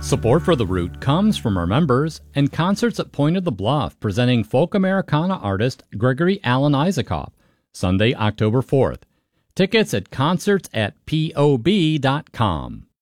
Support for The Root comes from our members and concerts at Point of the Bluff presenting folk Americana artist Gregory Alan Isaacoff, Sunday, October 4th. Tickets at concerts@pob.com.